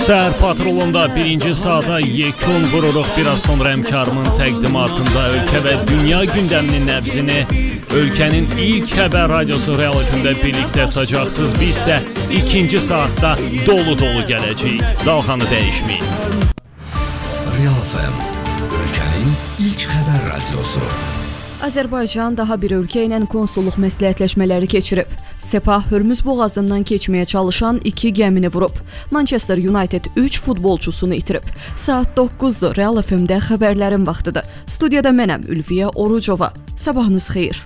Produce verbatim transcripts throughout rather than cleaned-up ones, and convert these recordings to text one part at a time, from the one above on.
Səhər patrolunda birinci saata yekun vururuq. Biraz sonra həmkarımın təqdimatında ölkə və dünya gündəminin nəbzini ölkənin ilk xəbər radiosu Real F M-də birlikdə tutacaqsınız. Biz isə ikinci saatda dolu-dolu gələcəyik. Dalğanı dəyişməyin. Real F M, ölkənin ilk xəbər radiosu. Azərbaycan daha bir ölkə ilə konsulluq məsləhətləşmələri keçirib. Sepah Hörmüz boğazından keçməyə çalışan iki gəmini vurub. Manchester United üç futbolçusunu itirib. Saat doqquzdur. Real F M-də xəbərlərin vaxtıdır. Studiyada mənəm Ülviyə Orucova. Sabahınız xeyir.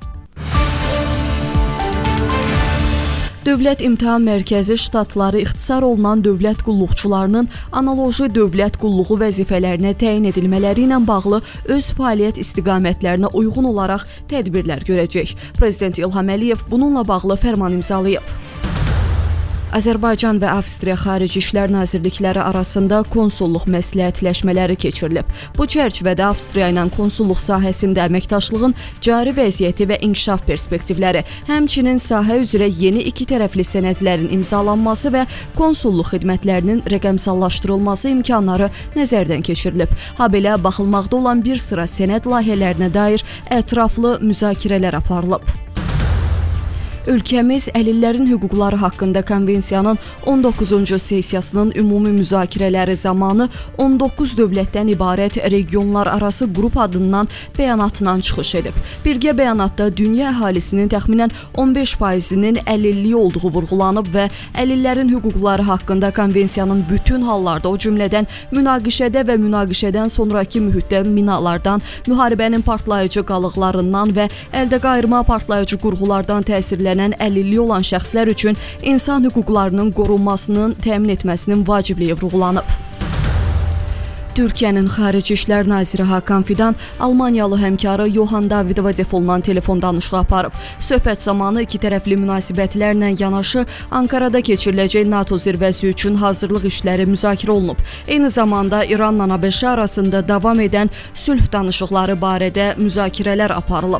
Dövlət İmtahan Mərkəzi ştatları ixtisar olunan dövlət qulluqçularının analoji dövlət qulluğu vəzifələrinə təyin edilmələri ilə bağlı öz fəaliyyət istiqamətlərinə uyğun olaraq tədbirlər görəcək. Prezident İlham Əliyev bununla bağlı fərman imzalayıb. Azərbaycan və Avstriya Xarici İşlər Nazirlikləri arasında konsulluq məsləhətləşmələri keçirilib. Bu çərçivədə Avstriya ilə konsulluq sahəsində əməkdaşlığın cari vəziyyəti və inkişaf perspektivləri, həmçinin sahə üzrə yeni iki tərəfli sənədlərin imzalanması və konsulluq xidmətlərinin rəqəmsallaşdırılması imkanları nəzərdən keçirilib. Habelə baxılmaqda olan bir sıra sənəd layihələrinə dair ətraflı müzakirələr aparılıb. Ölkəmiz əlillərin hüquqları haqqında konvensiyanın on doqquzuncu sessiyasının ümumi müzakirələri zamanı on doqquz dövlətdən ibarət regionlar arası qrup adından bəyanatla çıxış edib. Birgə bəyanatda dünya əhalisinin təxminən on beş faizinin əlilliyi olduğu vurğulanıb və əlillərin hüquqları haqqında konvensiyanın bütün hallarda, o cümlədən münaqişədə və münaqişədən sonraki mühitdə minalardan, müharibənin partlayıcı qalıqlarından və əldə qayırma partlayıcı qurğulardan təsirlənən əlilliyi olan şəxslər üçün insan hüquqlarının qorunmasının təmin etməsinin vacibliyi vurğulanıb. Türkiyənin Xarici İşlər Naziri Hakan Fidan Almaniyalı həmkarı Johan Davidova telefondan telefon danışığı aparıb. Söhbət zamanı iki tərəfli münasibətlərlə yanaşı Ankarada keçiriləcək NATO zirvəsi üçün hazırlıq işləri müzakirə olunub. Eyni zamanda İranla A B Ş arasında davam edən sülh danışıqları barədə müzakirələr aparılıb.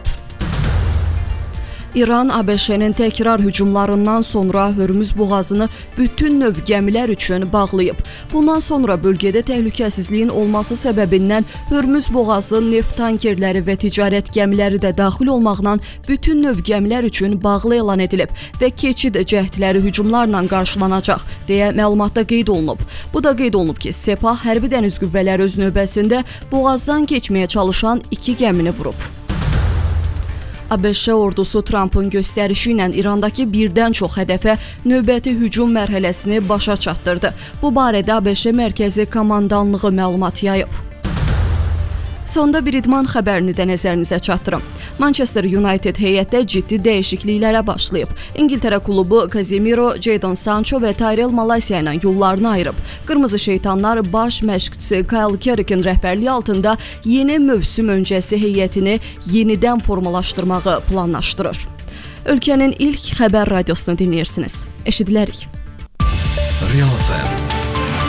İran A B Ş-nin təkrar hücumlarından sonra Hörmüz boğazını bütün növ gəmilər üçün bağlayıb. Bundan sonra bölgədə təhlükəsizliyin olması səbəbindən Hörmüz boğazı neft tankerləri və ticarət gəmiləri də daxil olmaqla bütün növ gəmilər üçün bağlı elan edilib və keçid cəhdləri hücumlarla qarşılanacaq deyə məlumatda qeyd olunub. Bu da qeyd olunub ki, Sepah hərbi dəniz qüvvələri öz növbəsində boğazdan keçməyə çalışan iki gəmini vurub. A B Ş ordusu Trumpın göstərişi ilə İrandakı birdən çox hədəfə növbəti hücum mərhələsini başa çatdırdı. Bu barədə A B Ş Mərkəzi Komandanlığı məlumat yayıb. Sonda bir idman xəbərini də nəzərinizə çatdırım. Manchester United heyətdə ciddi dəyişikliklərə başlayıb. İngiltərə klubu Casemiro, Jadon Sancho və Tyrell Malacia ilə yollarını ayırıb. Qırmızı şeytanlar baş məşqçisi Kyle Carrick'in rəhbərliyi altında yeni mövsüm öncəsi heyətini yenidən formalaşdırmağı planlaşdırır. Ölkənin ilk xəbər radiosunu dinləyirsiniz. Eşidilərik. Real F M